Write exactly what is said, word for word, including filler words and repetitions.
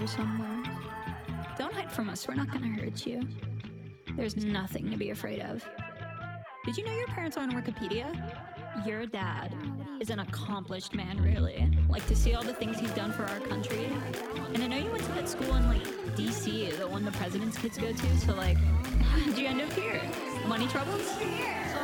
somewhere. Don't hide from us, we're not gonna hurt you. There's nothing to be afraid of. Did you know your parents are on Wikipedia? Your dad is an accomplished man, really. Like, to see all the things he's done for our country. And I know you went to that school in, like, D C, the one the president's kids go to, so, like, how'd you end up here? Money troubles?